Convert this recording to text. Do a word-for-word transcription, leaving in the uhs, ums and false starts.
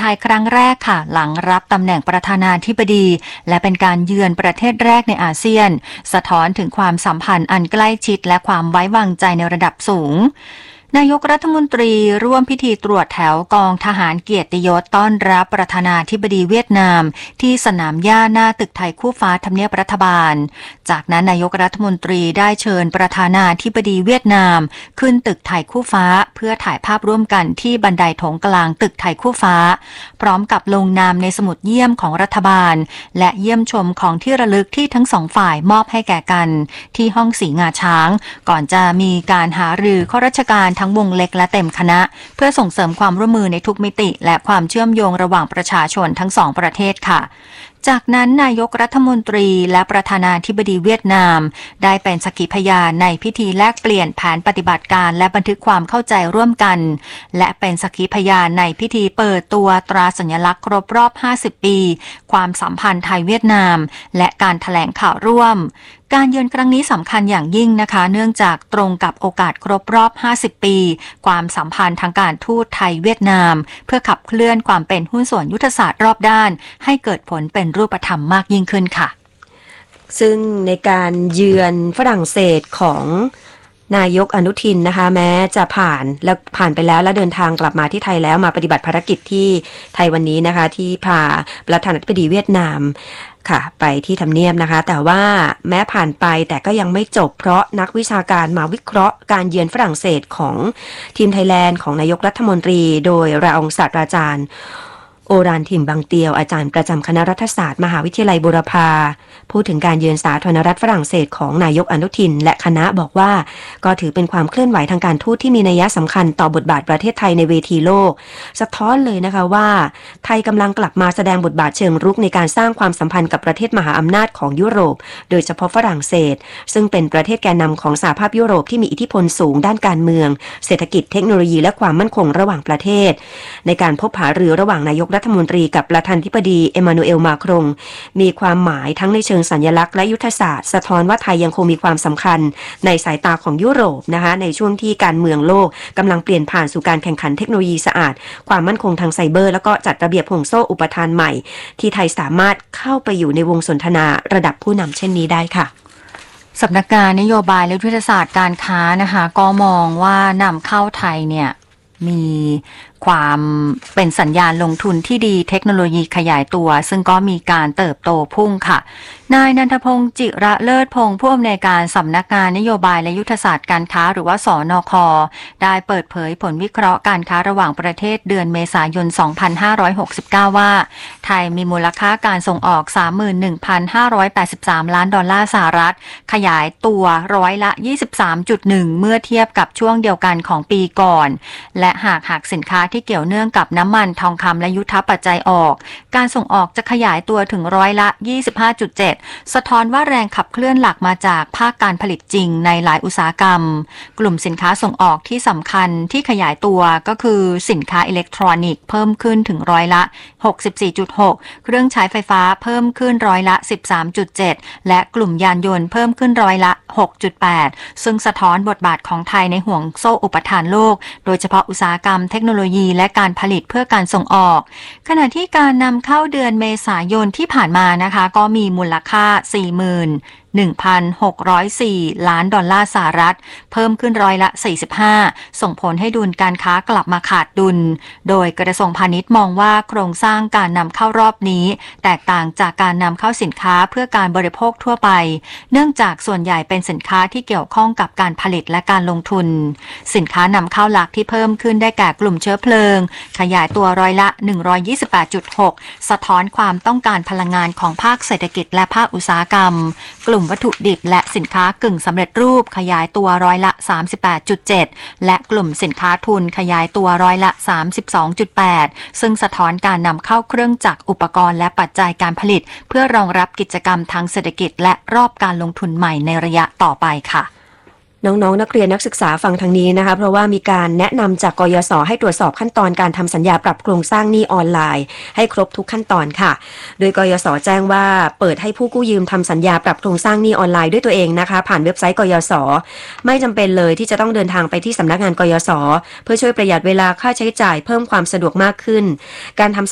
ทยครั้งแรกค่ะหลังรับตำแหน่งประธานาธิบดีและเป็นการเยือนประเทศแรกในอาเซียนสะท้อนถึงความสัมพันธ์อันใกล้ชิดและความไว้วางใจในระดับสูงนายกรัฐมนตรีร่วมพิธีตรวจแถวกองทหารเกียรติยศต้อนรับประธานาธิบดีเวียดนามที่สนามหญ้าหน้าตึกไทยคู่ฟ้าทำเนียบรัฐบาลจากนั้นนายกรัฐมนตรีได้เชิญประธานาธิบดีเวียดนามขึ้นตึกไทยคู่ฟ้าเพื่อถ่ายภาพร่วมกันที่บันไดโถงกลางตึกไทยคู่ฟ้าพร้อมกับลงนามในสมุดเยี่ยมของรัฐบาลและเยี่ยมชมของที่ระลึกที่ทั้งสองฝ่ายมอบให้แก่กันที่ห้องสีงาช้างก่อนจะมีการหารือข้าราชการทั้งวงเล็กและเต็มคณะเพื่อส่งเสริมความร่วมมือในทุกมิติและความเชื่อมโยงระหว่างประชาชนทั้งสองประเทศค่ะจากนั้นนายกรัฐมนตรีและประธานาธิบดีเวียดนามได้เป็นสักขีพยานในพิธีแลกเปลี่ยนแผนปฏิบัติการและบันทึกความเข้าใจร่วมกันและเป็นสักขีพยานในพิธีเปิดตัวตราสัญลักษณ์ครบรอบห้าสิบปีความสัมพันธ์ไทยเวียดนามและการแถลงข่าวร่วมการเยือนครั้งนี้สำคัญอย่างยิ่งนะคะเนื่องจากตรงกับโอกาสครบรอบห้าสิบปีความสัมพันธ์ทางการทูตไทยเวียดนามเพื่อขับเคลื่อนความเป็นหุ้นส่วนยุทธศาสตร์รอบด้านให้เกิดผลเป็นรูปธรรมมากยิ่งขึ้นค่ะซึ่งในการเยือนฝรั่งเศสของนายกอนุทินนะคะแม้จะผ่านแล้วผ่านไปแล้วและเดินทางกลับมาที่ไทยแล้วมาปฏิบัติภารกิจที่ไทยวันนี้นะคะที่พาประธานาธิบดีเวียดนามค่ะไปที่ทำเนียบนะคะแต่ว่าแม้ผ่านไปแต่ก็ยังไม่จบเพราะนักวิชาการมาวิเคราะห์การเยือนฝรั่งเศสของทีมไทยแลนด์ของนายกรัฐมนตรีโดยรองศาสตราจารย์โอรานถิ่มบางเตียวอาจารย์ประจำคณะรัฐศาสตร์มหาวิทยาลัยบูรพาพูดถึงการเยือนสาธารณรัฐฝรั่งเศสของนายกอนุทินและคณะบอกว่าก็ถือเป็นความเคลื่อนไหวทางการทูตที่มีนัยสำคัญต่อบทบาทประเทศไทยในเวทีโลกสะท้อนเลยนะคะว่าไทยกำลังกลับมาแสดงบทบาทเชิงรุกในการสร้างความสัมพันธ์กับประเทศมหาอำนาจของยุโรปโดยเฉพาะฝรั่งเศสซึ่งเป็นประเทศแกนนำของสหภาพยุโรปที่มีอิทธิพลสูงด้านการเมืองเศรษฐกิจเทคโนโลยีและความมั่นคงระหว่างประเทศในการพบหารือระหว่างนายกรัฐมนตรีกับประธานาธิบดีเอมานูเอลมาครงมีความหมายทั้งในเชิงสัญลักษณ์และยุทธศาสตร์สะท้อนว่าไทยยังคงมีความสำคัญในสายตาของยุโรปนะคะในช่วงที่การเมืองโลกกำลังเปลี่ยนผ่านสู่การแข่งขันเทคโนโลยีสะอาดความมั่นคงทางไซเบอร์แล้วก็จัดระเบียบห่วงโซ่อุปทานใหม่ที่ไทยสามารถเข้าไปอยู่ในวงสนทนาระดับผู้นำเช่นนี้ได้ค่ะสำนักงานนโยบายและยุทธศาสตร์การค้านะคะก็มองว่านำเข้าไทยเนี่ยมีความเป็นสัญญาณลงทุนที่ดีเทคโนโลยีขยายตัวซึ่งก็มีการเติบโตพุ่งค่ะนายนันทพงศ์จิระเลิศพงศ์ผู้อำนวยการสำนักงานนโยบายและยุทธศาสตร์การค้าหรือว่าสนค.ได้เปิดเผยผลวิเคราะห์การค้าระหว่างประเทศเดือนเมษายน สองพันห้าร้อยหกสิบเก้า ว่าไทยมีมูลค่าการส่งออก สามหมื่นหนึ่งพันห้าร้อยแปดสิบสาม ล้านดอลลาร์สหรัฐขยายตัวร้อยละ ยี่สิบสามจุดหนึ่ง เมื่อเทียบกับช่วงเดียวกันของปีก่อนและหากหักสินค้าที่เกี่ยวเนื่องกับน้ำมันทองคำและยุทธปัจจัยออกการส่งออกจะขยายตัวถึงร้อยละ ยี่สิบห้าจุดเจ็ด สะท้อนว่าแรงขับเคลื่อนหลักมาจากภาคการผลิตจริงในหลายอุตสาหกรรมกลุ่มสินค้าส่งออกที่สำคัญที่ขยายตัวก็คือสินค้าอิเล็กทรอนิกส์เพิ่มขึ้นถึงร้อยละ หกสิบสี่จุดหก เครื่องใช้ไฟฟ้าเพิ่มขึ้นร้อยละ สิบสามจุดเจ็ด และกลุ่มยานยนต์เพิ่มขึ้นร้อยละ หกจุดแปด ซึ่งสะท้อนบทบาทของไทยในห่วงโซ่อุปทานโลกโดยเฉพาะอุตสาหกรรมเทคโนโลยีและการผลิตเพื่อการส่งออกขณะที่การนำเข้าเดือนเมษายนที่ผ่านมานะคะก็มีมูลค่า สี่หมื่นหนึ่งพันหกร้อยสี่ ล้านดอลลาร์สหรัฐเพิ่มขึ้นร้อยละ สี่สิบห้า ส่งผลให้ดุลการค้ากลับมาขาดดุลโดยกระทรวงพาณิชย์มองว่าโครงสร้างการนำเข้ารอบนี้แตกต่างจากการนำเข้าสินค้าเพื่อการบริโภคทั่วไปเนื่องจากส่วนใหญ่เป็นสินค้าที่เกี่ยวข้องกับการผลิตและการลงทุนสินค้านำเข้าหลักที่เพิ่มขึ้นได้แก่กลุ่มเชื้อเพลิงขยายตัวร้อยละ หนึ่งร้อยยี่สิบแปดจุดหก สะท้อนความต้องการพลังงานของภาคเศรษฐกิจและภาคอุตสาหกรรมกลุ่มวัตถุดิบและสินค้ากึ่งสำเร็จรูปขยายตัวร้อยละ สามสิบแปดจุดเจ็ด และกลุ่มสินค้าทุนขยายตัวร้อยละ สามสิบสองจุดแปด ซึ่งสะท้อนการนำเข้าเครื่องจักรอุปกรณ์และปัจจัยการผลิตเพื่อรองรับกิจกรรมทางเศรษฐกิจและรอบการลงทุนใหม่ในระยะต่อไปค่ะน้องๆ น, นักเรียนนักศึกษาฟังทางนี้นะคะเพราะว่ามีการแนะนำจากกยศให้ตรวจสอบขั้นตอนการทำสัญญาปรับโครงสร้างหนี้ออนไลน์ให้ครบทุกขั้นตอนค่ะโดยกยศแจ้งว่าเปิดให้ผู้กู้ยืมทำสัญญาปรับโครงสร้างหนี้ออนไลน์ด้วยตัวเองนะคะผ่านเว็บไซต์กยศไม่จำเป็นเลยที่จะต้องเดินทางไปที่สำนักงานกยศเพื่อช่วยประหยัดเวลาค่าใช้จ่ายเพิ่มความสะดวกมากขึ้นการทำ